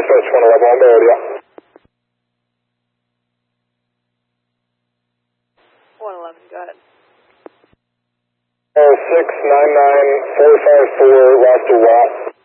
Dispatch 111 on the radio. 111, go ahead. 699-454, lost a watt.